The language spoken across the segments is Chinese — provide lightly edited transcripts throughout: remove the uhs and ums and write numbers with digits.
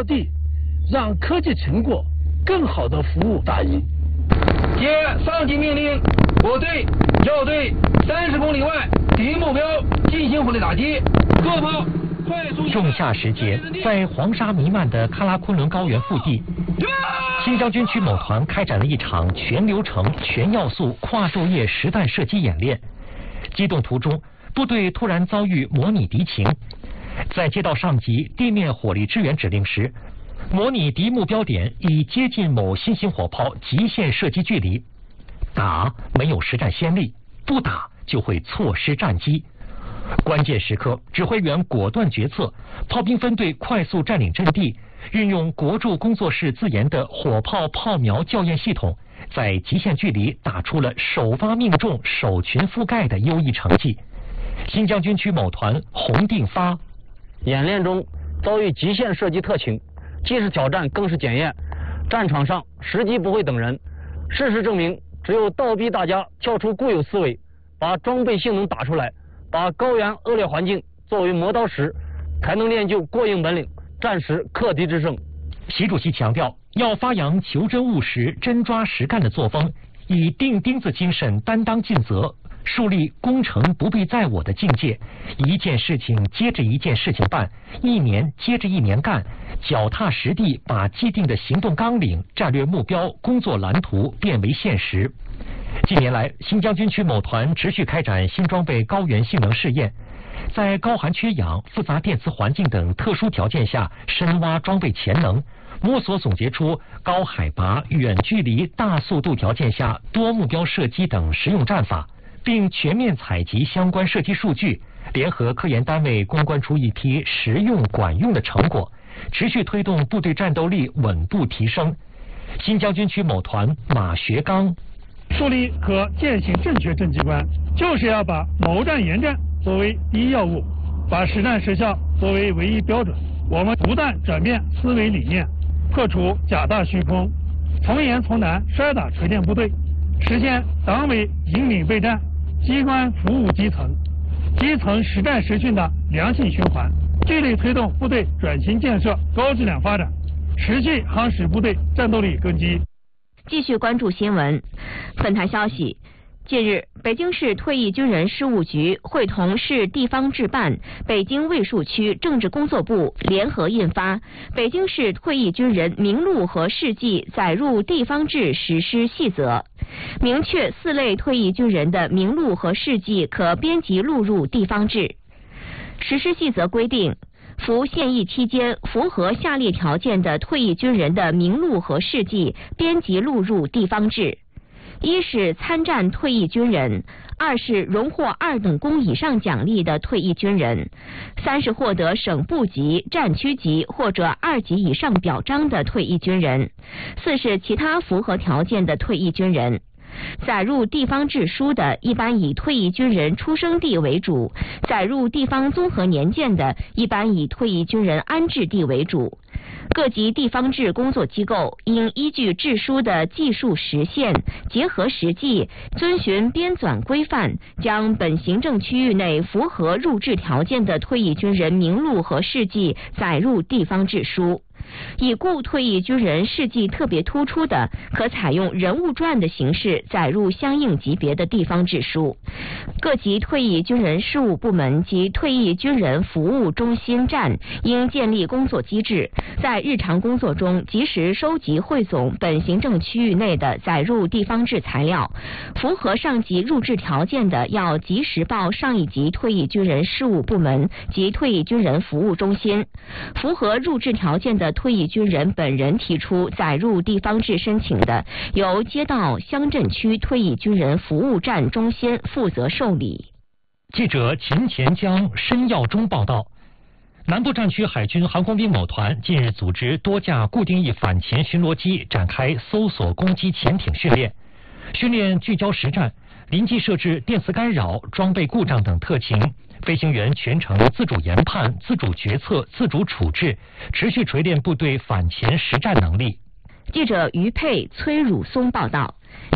标的，让科技成果更好地服务大义。 接上级命令，我队要对30公里外敌目标进行火力打击，各炮快速。 仲夏时节，在黄沙弥漫的喀拉昆仑高原腹地，新疆军区某团开展了一场全流程、全要素跨昼夜实弹射击演练。机动途中，部队突然遭遇模拟敌情，在接到上级地面火力支援指令时，模拟敌目标点已接近某新型火炮极限射击距离，打没有实战先例，不打就会错失战机。关键时刻，指挥员果断决策，炮兵分队快速占领阵地，运用国驻工作室自研的火炮炮瞄校验系统，在极限距离打出了首发命中、首群覆盖的优异成绩。新疆军区某团红定发演练中遭遇极限射击特情，既是挑战更是检验。战场上时机不会等人，事实证明，只有倒逼大家跳出固有思维，把装备性能打出来，把高原恶劣环境作为磨刀石，才能练就过硬本领，战时克敌制胜。 习主席强调，要发扬求真务实、真抓实干的作风，以钉钉子精神担当尽责，树立攻城不必在我的境界，一件事情接着一件事情办，一年接着一年干，脚踏实地把既定的行动纲领、战略目标、工作蓝图变为现实。近年来，新疆军区某团持续开展新装备高原性能试验，在高寒缺氧、复杂电磁环境等特殊条件下深挖装备潜能，摸索总结出高海拔、远距离、大速度条件下多目标射击等实用战法，并全面采集相关射击数据，联合科研单位攻关出一批实用管用的成果，持续推动部队战斗力稳步提升。新疆军区某团马学刚树立和践行正确政绩观，就是要把谋战研战作为第一要务，把实战实效作为唯一标准。我们不断转变思维理念，破除假大虚空，从严从难摔打锤炼部队，实现党委引领备战，机关服务基层，基层实战实训的良性循环，致力推动部队转型建设高质量发展，持续夯实部队战斗力根基。 继续关注新闻。本台消息，近日，北京市退役军人事务局会同市地方治办、北京卫戍区政治工作部联合印发《北京市退役军人名录和事迹载入地方志实施细则》，明确4类退役军人的名录和事迹可编辑录入地方志。实施细则规定，服现役期间符合下列条件的退役军人的名录和事迹编辑录入地方志：一是参战退役军人，二是荣获2等功以上奖励的退役军人，三是获得省部级、战区级或者2级以上表彰的退役军人，四是其他符合条件的退役军人。载入地方志书的，一般以退役军人出生地为主；载入地方综合年鉴的，一般以退役军人安置地为主。各级地方志工作机构应依据志书的技术实现，结合实际，遵循编纂规范，将本行政区域内符合入志条件的退役军人名录和事迹载入地方志书。已故退役军人事迹特别突出的，可采用人物传的形式载入相应级别的地方志书。各级退役军人事务部门及退役军人服务中心站应建立工作机制，在日常工作中及时收集汇总本行政区域内的载入地方志材料，符合上级入志条件的，要及时报上一级退役军人事务部门及退役军人服务中心。符合入志条件的退役军人本人提出载入地方志申请的，由街道乡镇区退役军人服务站中心负责受理。 记者秦前江、申耀中报道，南部战区海军航空兵某团近日组织多架固定翼反潜巡逻机展开搜索攻击潜艇训练，训练聚焦实战，临机设置电磁干扰、装备故障等特情，飞行员全程自主研判、自主决策、自主处置，持续锤炼部队反潜实战能力。 记者于佩、崔汝松报道，近日，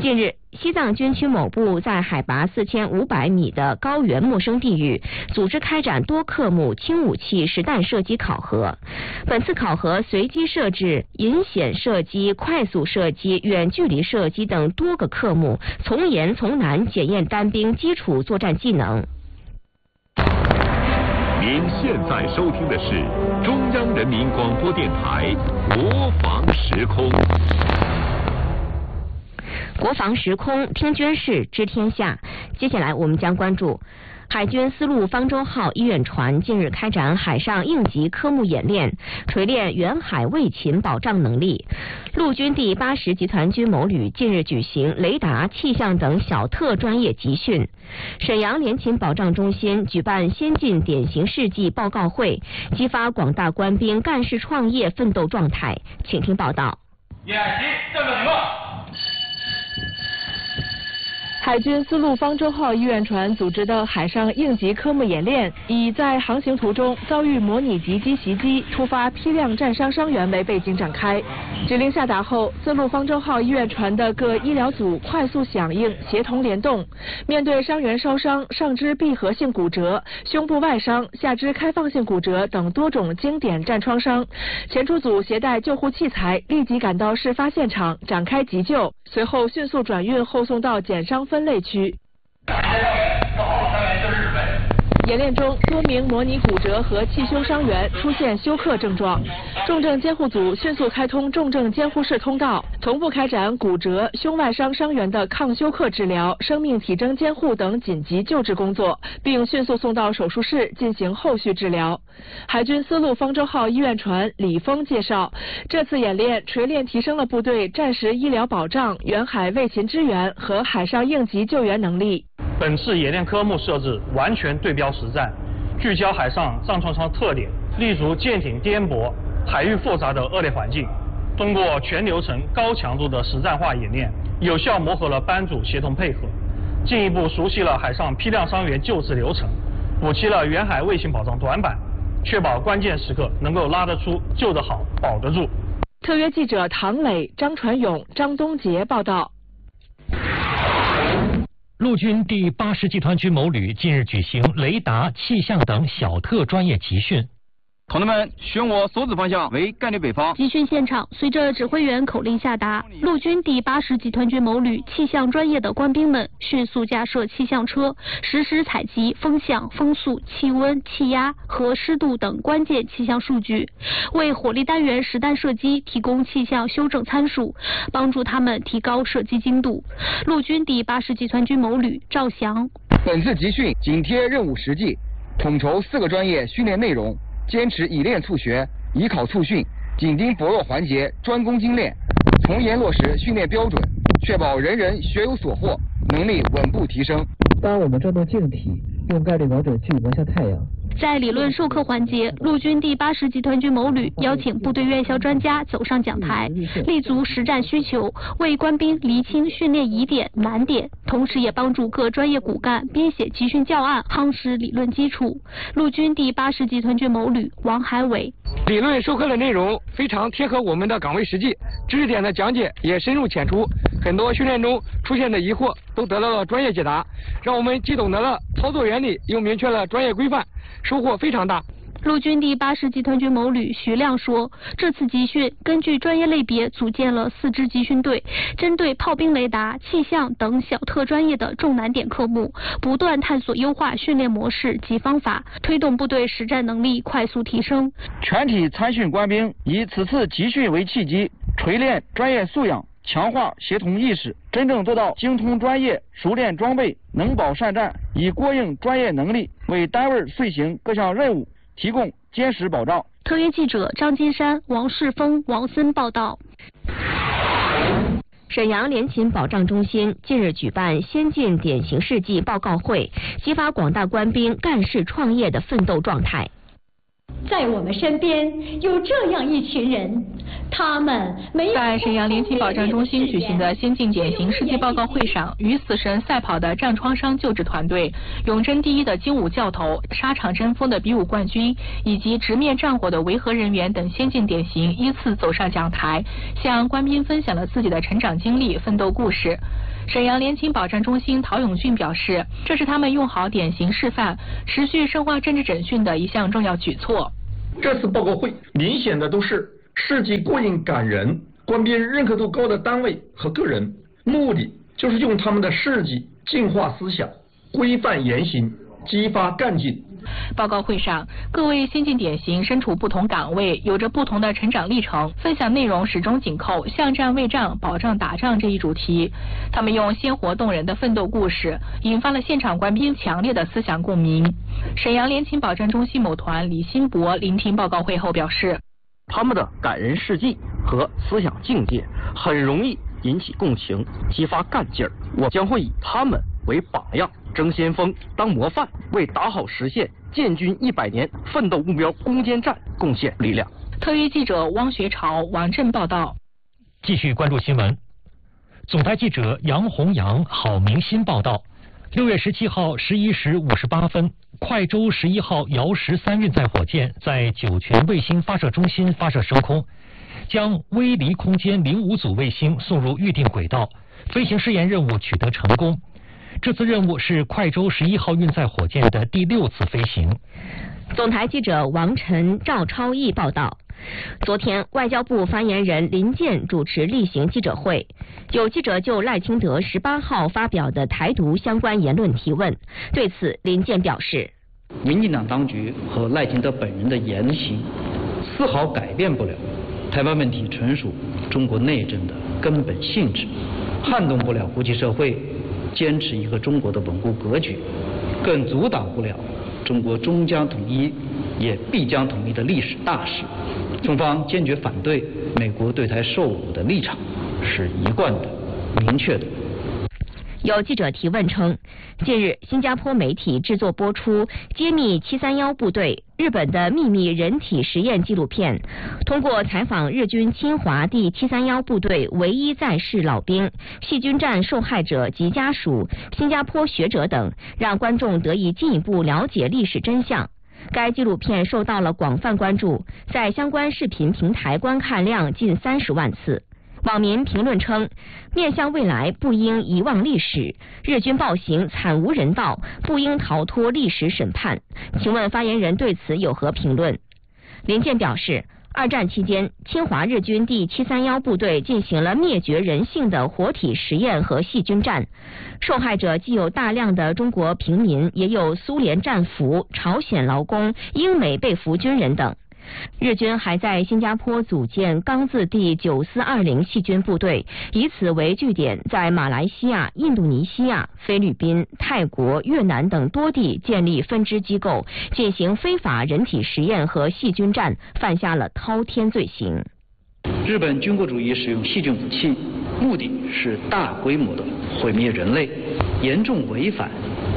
西藏军区某部在海拔4500米的高原陌生地域组织开展多科目轻武器实弹射击考核。本次考核随机设置引险射击、快速射击、远距离射击等多个科目，从严从难检验单兵基础作战技能。 您现在收听的是中央人民广播电台国防时空。 国防时空，听军事知天下。接下来我们将关注海军丝路方舟号医院船近日开展海上应急科目演练，锤炼远海卫勤保障能力。陆军第80集团军某旅近日举行雷达、气象等小特专业集训。沈阳联勤保障中心举办先进典型事迹报告会，激发广大官兵干事创业奋斗状态。请听报道。 演习战斗情况。 海军丝路方舟号医院船组织的海上应急科目演练，以在航行途中遭遇模拟敌机袭击、突发批量战伤伤员为背景展开。指令下达后，丝路方舟号医院船的各医疗组快速响应，协同联动，面对伤员烧伤、上肢闭合性骨折、胸部外伤、下肢开放性骨折等多种经典战创伤，前出组携带救护器材，立即赶到事发现场展开急救，随后迅速转运后送到减伤分类区。演练中，多名模拟骨折和气胸伤员出现休克症状，重症监护组迅速开通重症监护室通道，同步开展骨折、胸外伤伤员的抗休克治疗、生命体征监护等紧急救治工作，并迅速送到手术室进行后续治疗。海军丝路方舟号医院船李峰介绍，这次演练锤炼提升了部队战时医疗保障、远海卫勤支援和海上应急救援能力。 本次演练科目设置完全对标实战，聚焦海上战创伤特点，立足舰艇颠簸、海域复杂的恶劣环境，通过全流程高强度的实战化演练，有效磨合了班组协同配合，进一步熟悉了海上批量伤员救治流程，补齐了远海卫勤保障短板，确保关键时刻能够拉得出、救得好、保得住。 特约记者唐磊、张传勇、张东杰报道。 陆军第80集团军某旅近日举行雷达、气象等小特专业集训。 同志们，选我所指方向为概率北方。 集训现场，随着指挥员口令下达，陆军第80集团军某旅气象专业的官兵们迅速架设气象车，实时采集风向、风速、气温、气压和湿度等关键气象数据，为火力单元实弹射击提供气象修正参数，帮助他们提高射击精度。陆军第80集团军某旅赵翔。 本次集训紧贴任务实际，统筹4个专业训练内容，坚持以练促学、以考促训，紧盯薄弱环节，专攻精炼，从严落实训练标准，确保人人学有所获，能力稳步提升。 当我们转动镜体，用概率瞄准去瞄向太阳。 在理论授课环节，陆军第80集团军某旅邀请部队院校专家走上讲台，立足实战需求，为官兵厘清训练疑点、难点，同时也帮助各专业骨干编写集训教案，夯实理论基础。陆军第80集团军某旅王海伟。 理论授课的内容非常贴合我们的岗位实际，知识点的讲解也深入浅出，很多训练中出现的疑惑都得到了专业解答，让我们既懂得了操作原理，又明确了专业规范，收获非常大。 陆军第80集团军某旅徐亮说，这次集训根据专业类别组建了4支集训队，针对炮兵雷达、气象等小特专业的重难点科目，不断探索优化训练模式及方法，推动部队实战能力快速提升。 全体参训官兵以此次集训为契机，锤炼专业素养，强化协同意识，真正做到精通专业、熟练装备、能保善战，以过硬专业能力为单位遂行各项任务提供坚实保障。 特约记者张金山、王世峰、王森报道。 沈阳联勤保障中心近日举办先进典型事迹报告会，激发广大官兵干事创业的奋斗状态。 在我们身边有这样一群人， 他们没有。 在沈阳联勤保障中心举行的先进典型事迹报告会上，与死神赛跑的战创伤救治团队、永贞第一的精武教头、沙场争锋的比武冠军，以及直面战火的维和人员等先进典型依次走上讲台，向官兵分享了自己的成长经历、奋斗故事。沈阳联勤保障中心陶永俊表示，这是他们用好典型示范、持续深化政治整训的一项重要举措。 这次报告会明显的都是事迹过硬感人、官兵认可度高的单位和个人，目的就是用他们的事迹净化思想、规范言行、激发干劲。 报告会上，各位先进典型身处不同岗位，有着不同的成长历程，分享内容始终紧扣向战卫战、保障打仗这一主题。他们用鲜活动人的奋斗故事，引发了现场官兵强烈的思想共鸣。沈阳联勤保障中心某团李新博聆听报告会后表示， 他们的感人事迹和思想境界很容易引起共情，激发干劲儿。我将会以他们为榜样，争先锋，当模范，为打好实现建军100年奋斗目标攻坚战贡献力量。 特约记者汪学潮、王震报道。 继续关注新闻。总台记者杨洪阳、郝明新报道：6月17号11时58分，快舟11号遥13运载火箭在酒泉卫星发射中心发射升空，将微离空间05组卫星送入预定轨道，飞行试验任务取得成功。这次任务是快舟11号运载火箭的第6次飞行。 总台记者王晨、赵超毅报道。昨天，外交部发言人林健主持例行记者会，有记者就赖清德18号发表的台独相关言论提问。对此，林健表示， 民进党当局和赖清德本人的言行丝毫改变不了台湾问题纯属中国内政的根本性质，撼动不了国际社会坚持一个中国的稳固格局，更阻挡不了中国终将统一也必将统一的历史大势。中方坚决反对美国对台售武的立场是一贯的、明确的。 有记者提问称，近日新加坡媒体制作播出揭秘731部队日本的秘密人体实验纪录片，通过采访日军侵华第731部队唯一在世老兵、细菌战受害者及家属、新加坡学者等，让观众得以进一步了解历史真相。该纪录片受到了广泛关注，在相关视频平台观看量近30万次。网民评论称，面向未来不应遗忘历史，日军暴行惨无人道，不应逃脱历史审判。请问发言人对此有何评论？林健表示，二战期间，侵华日军第731部队进行了灭绝人性的活体实验和细菌战，受害者既有大量的中国平民，也有苏联战俘、朝鲜劳工、英美被俘军人等。日军还在新加坡组建钢字第9420细菌部队，以此为据点，在马来西亚、印度尼西亚、菲律宾、泰国、越南等多地建立分支机构，进行非法人体实验和细菌战，犯下了滔天罪行。 日本军国主义使用细菌武器，目的是大规模的毁灭人类，严重违反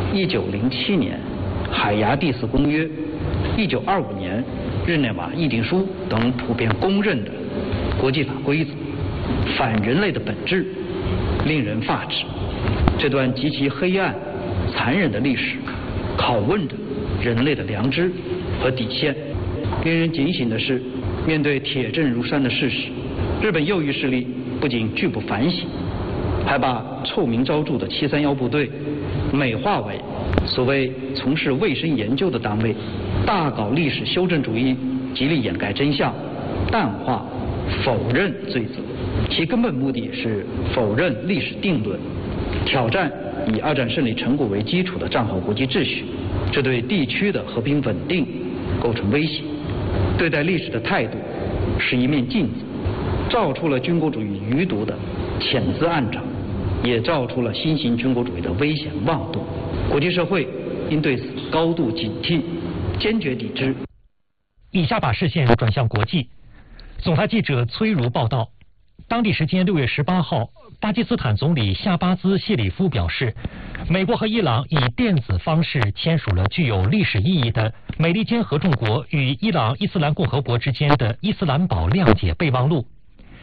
1907年海牙第4公约、1925年日内瓦议定书等普遍公认的国际法规则，反人类的本质，令人发指。这段极其黑暗、残忍的历史，拷问着人类的良知和底线。令人警醒的是，面对铁证如山的事实，日本右翼势力不仅拒不反省，还把臭名昭著的731部队美化为所谓从事卫生研究的单位，大搞历史修正主义，极力掩盖真相，淡化、否认罪责。其根本目的是否认历史定论，挑战以二战胜利成果为基础的战后国际秩序，这对地区的和平稳定构成威胁。对待历史的态度是一面镜子，照出了军国主义余毒的潜滋暗长，也照出了新型军国主义的危险妄动。国际社会应对此高度警惕，坚决抵制。 以下把视线转向国际。总台记者崔如报道，当地时间6月18号，巴基斯坦总理夏巴兹·谢里夫表示，美国和伊朗以电子方式签署了具有历史意义的美利坚合众国与伊朗伊斯兰共和国之间的伊斯兰堡谅解备忘录。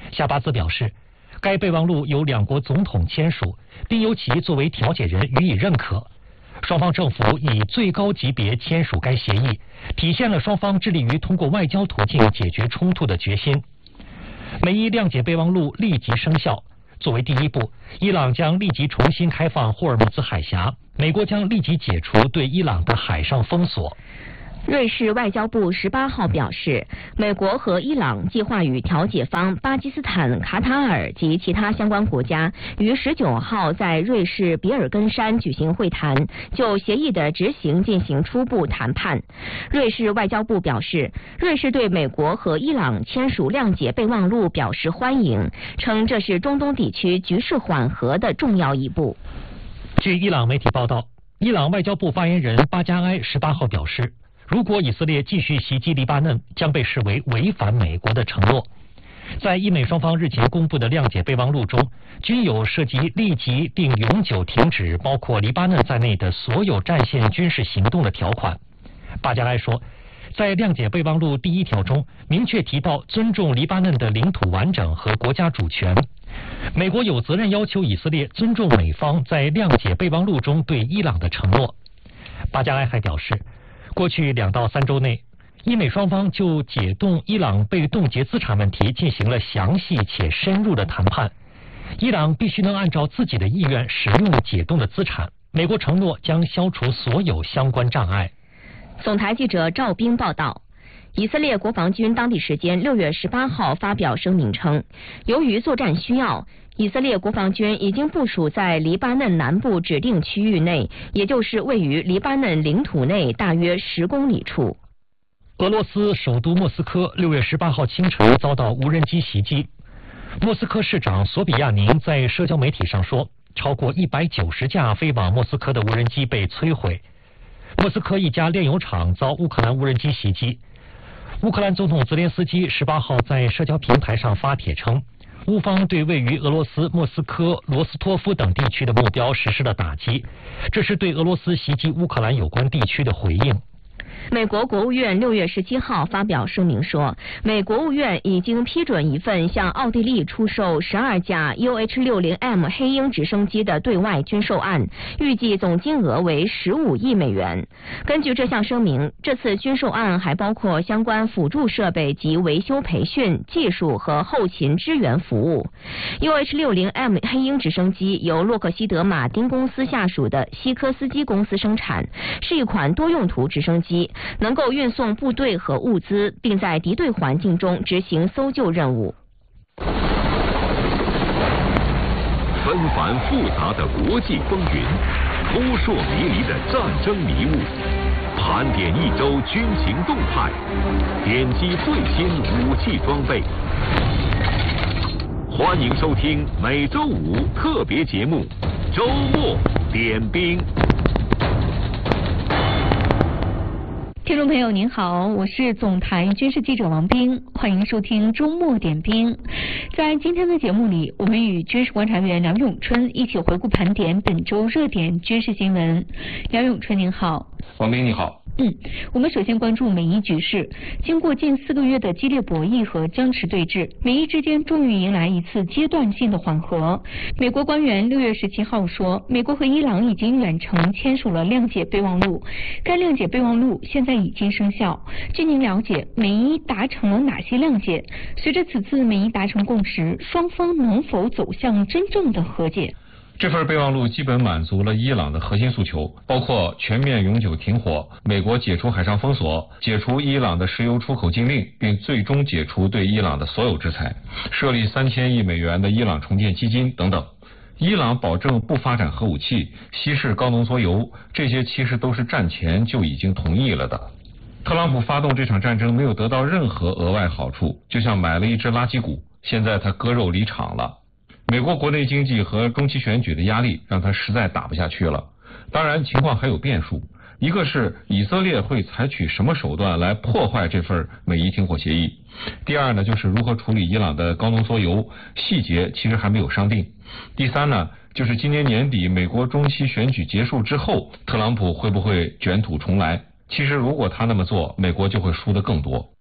夏巴兹表示，该备忘录由两国总统签署，并由其作为调解人予以认可。双方政府以最高级别签署该协议，体现了双方致力于通过外交途径解决冲突的决心。美伊谅解备忘录立即生效。作为第一步，伊朗将立即重新开放霍尔木兹海峡，美国将立即解除对伊朗的海上封锁。 瑞士外交部18号表示，美国和伊朗计划与调解方巴基斯坦、卡塔尔及其他相关国家于19号在瑞士比尔根山举行会谈，就协议的执行进行初步谈判。瑞士外交部表示，瑞士对美国和伊朗签署谅解备忘录表示欢迎，称这是中东地区局势缓和的重要一步。 据伊朗媒体报道，伊朗外交部发言人巴加埃18号表示，如果以色列继续袭击黎巴嫩，将被视为违反美国的承诺。在伊美双方日前公布的谅解备忘录中，均有涉及立即并永久停止包括黎巴嫩在内的所有战线军事行动的条款。巴加埃说，在谅解备忘录第1条中明确提到尊重黎巴嫩的领土完整和国家主权。美国有责任要求以色列尊重美方在谅解备忘录中对伊朗的承诺。巴加埃还表示，过去2到3周内，伊美双方就解冻伊朗被冻结资产问题进行了详细且深入的谈判。伊朗必须能按照自己的意愿使用解冻的资产，美国承诺将消除所有相关障碍。 总台记者赵斌报道。以色列国防军当地时间6月18号发表声明称，由于作战需要，以色列国防军已经部署在黎巴嫩南部指定区域内，也就是位于黎巴嫩领土内大约10公里处。 俄罗斯首都莫斯科6月18号清晨遭到无人机袭击。莫斯科市长索比亚宁在社交媒体上说，超过190架飞往莫斯科的无人机被摧毁。莫斯科一家炼油厂遭乌克兰无人机袭击。乌克兰总统泽连斯基18号在社交平台上发帖称，乌方对位于俄罗斯莫斯科、罗斯托夫等地区的目标实施了打击，这是对俄罗斯袭击乌克兰有关地区的回应。 美国国务院6月17号发表声明说，美国务院已经批准一份向奥地利出售12架 UH-60M 黑鹰直升机的对外军售案，预计总金额为15亿美元。根据这项声明，这次军售案还包括相关辅助设备及维修培训、技术和后勤支援服务。UH-60M 黑鹰直升机由洛克希德马丁公司下属的西科斯基公司生产，是一款多用途直升机，能够运送部队和物资，并在敌对环境中执行搜救任务。 纷繁复杂的国际风云，扑朔迷离的战争迷雾，盘点一周军情动态，点击最新武器装备。欢迎收听每周5特别节目《周末点兵》。 听众朋友您好，我是总台军事记者王冰，欢迎收听周末点兵。在今天的节目里，我们与军事观察员梁永春一起回顾盘点本周热点军事新闻。梁永春您好。 王冰你好。 我们首先关注美伊局势。经过近4个月的激烈博弈和僵持对峙，美伊之间终于迎来一次阶段性的缓和。美国官员6月17号说，美国和伊朗已经远程签署了谅解备忘录，该谅解备忘录现在已经生效。据您了解，美伊达成了哪些谅解？随着此次美伊达成共识，双方能否走向真正的和解？ 这份备忘录基本满足了伊朗的核心诉求，包括全面永久停火、美国解除海上封锁、解除伊朗的石油出口禁令，并最终解除对伊朗的所有制裁、设立3000亿美元的伊朗重建基金等等。伊朗保证不发展核武器、稀释高浓缩铀，这些其实都是战前就已经同意了的。特朗普发动这场战争没有得到任何额外好处，就像买了一只垃圾股，现在他割肉离场了。美国国内经济和中期选举的压力让他实在打不下去了。当然情况还有变数，一个是以色列会采取什么手段来破坏这份美伊停火协议，第二呢就是如何处理伊朗的高浓缩铀，细节其实还没有商定。第三呢就是今年年底美国中期选举结束之后，特朗普会不会卷土重来。其实如果他那么做，美国就会输得更多。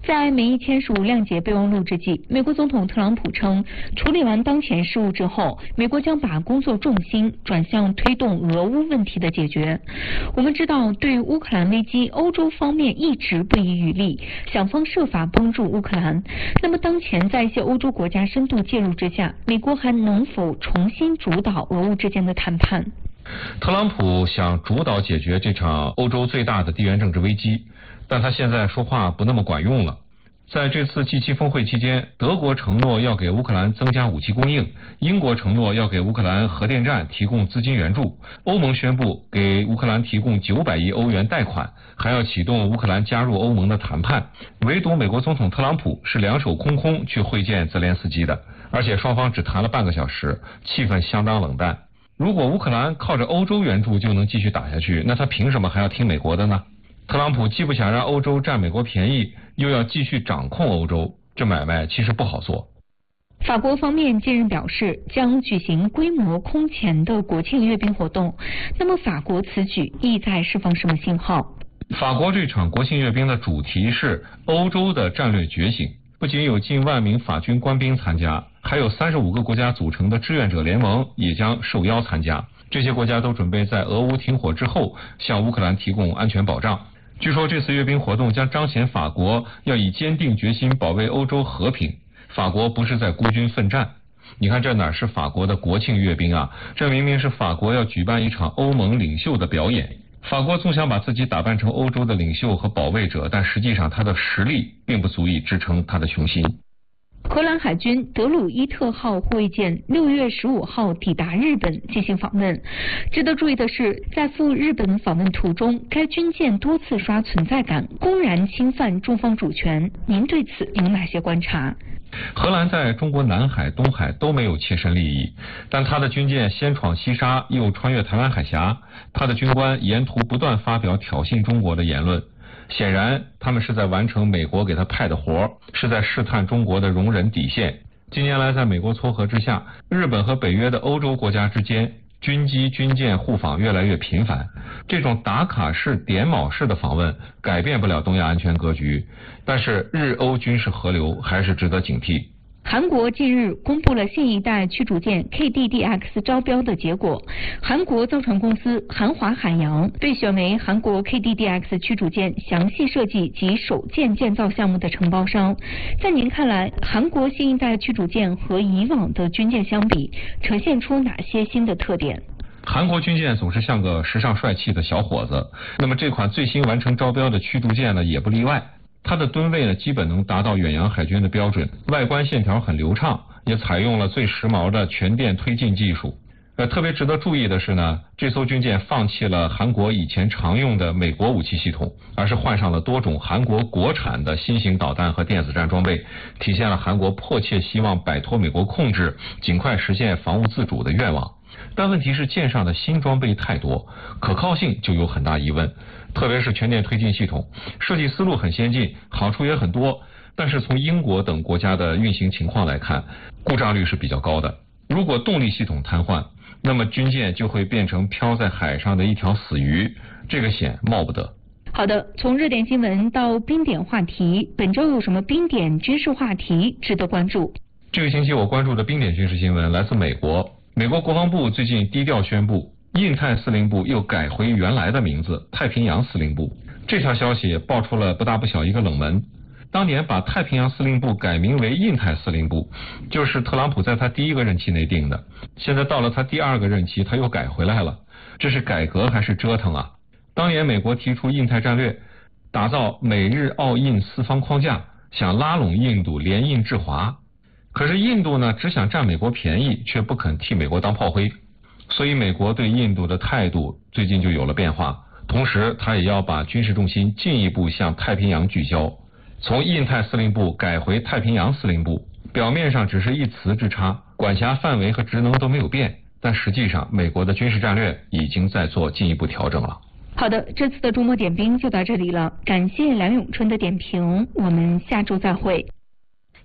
在美伊签署谅解备忘录之际，美国总统特朗普称，处理完当前事务之后，美国将把工作重心转向推动俄乌问题的解决。我们知道，对于乌克兰危机，欧洲方面一直不遗余力，想方设法帮助乌克兰。那么，当前在一些欧洲国家深度介入之下，美国还能否重新主导俄乌之间的谈判？ 特朗普想主导解决这场欧洲最大的地缘政治危机，但他现在说话不那么管用了。在这次G7峰会期间，德国承诺要给乌克兰增加武器供应，英国承诺要给乌克兰核电站提供资金援助，欧盟宣布给乌克兰提供900亿欧元贷款，还要启动乌克兰加入欧盟的谈判。唯独美国总统特朗普是两手空空去会见泽连斯基的，而且双方只谈了半个小时，气氛相当冷淡。如果乌克兰靠着欧洲援助就能继续打下去，那他凭什么还要听美国的呢？特朗普既不想让欧洲占美国便宜，又要继续掌控欧洲，这买卖其实不好做。 法国方面近日表示将举行规模空前的国庆阅兵活动，那么法国此举意在释放什么信号？ 法国这场国庆阅兵的主题是欧洲的战略觉醒，不仅有近1万名法军官兵参加，还有35个国家组成的志愿者联盟也将受邀参加。这些国家都准备在俄乌停火之后向乌克兰提供安全保障。据说这次阅兵活动将彰显法国要以坚定决心保卫欧洲和平，法国不是在孤军奋战。你看这哪是法国的国庆阅兵啊，这明明是法国要举办一场欧盟领袖的表演。法国总想把自己打扮成欧洲的领袖和保卫者，但实际上他的实力并不足以支撑他的雄心。 荷兰海军德鲁伊特号护卫舰6月15号抵达日本进行访问。值得注意的是，在赴日本访问途中，该军舰多次刷存在感，公然侵犯中方主权。您对此有哪些观察？ 荷兰在中国南海、东海都没有切身利益，但他的军舰先闯西沙，又穿越台湾海峡，他的军官沿途不断发表挑衅中国的言论。显然他们是在完成美国给他派的活，是在试探中国的容忍底线。近年来在美国撮合之下，日本和北约的欧洲国家之间军机军舰互访越来越频繁，这种打卡式点卯式的访问改变不了东亚安全格局，但是日欧军事合流还是值得警惕。 韩国近日公布了新一代驱逐舰 KDDX 招标的结果，韩国造船公司韩华海洋被选为韩国 KDDX 驱逐舰详细设计及首舰建造项目的承包商。在您看来，韩国新一代驱逐舰和以往的军舰相比，呈现出哪些新的特点？ 韩国军舰总是像个时尚帅气的小伙子，那么这款最新完成招标的驱逐舰呢，也不例外。它的吨位呢，基本能达到远洋海军的标准，外观线条很流畅，也采用了最时髦的全电推进技术。特别值得注意的是呢，这艘军舰放弃了韩国以前常用的美国武器系统，而是换上了多种韩国国产的新型导弹和电子战装备，体现了韩国迫切希望摆脱美国控制，尽快实现防务自主的愿望。但问题是舰上的新装备太多，可靠性就有很大疑问。特别是全电推进系统，设计思路很先进，好处也很多，但是从英国等国家的运行情况来看，故障率是比较高的。如果动力系统瘫痪，那么军舰就会变成漂在海上的一条死鱼，这个险冒不得。 好的，从热点新闻到冰点话题，本周有什么冰点军事话题值得关注？ 这个星期我关注的冰点军事新闻来自美国。美国国防部最近低调宣布，印太司令部又改回原来的名字太平洋司令部。这条消息爆出了不大不小一个冷门。当年把太平洋司令部改名为印太司令部，就是特朗普在他第一个任期内定的，现在到了他第二个任期他又改回来了，这是改革还是折腾啊？当年美国提出印太战略，打造美日澳印四方框架，想拉拢印度联印制华，可是印度呢，只想占美国便宜，却不肯替美国当炮灰，所以美国对印度的态度最近就有了变化。同时，他也要把军事重心进一步向太平洋聚焦，从印太司令部改回太平洋司令部，表面上只是一词之差，管辖范围和职能都没有变，但实际上美国的军事战略已经在做进一步调整了。 好的，这次的周末点兵就到这里了，感谢梁永春的点评，我们下周再会。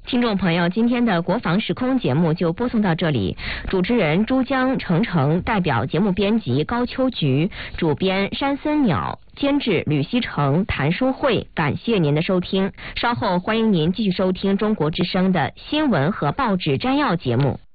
听众朋友，今天的国防时空节目就播送到这里。主持人珠江程程，代表节目编辑高秋菊，主编山森鸟，监制吕希成、谭淑慧，感谢您的收听。稍后欢迎您继续收听中国之声的新闻和报纸摘要节目。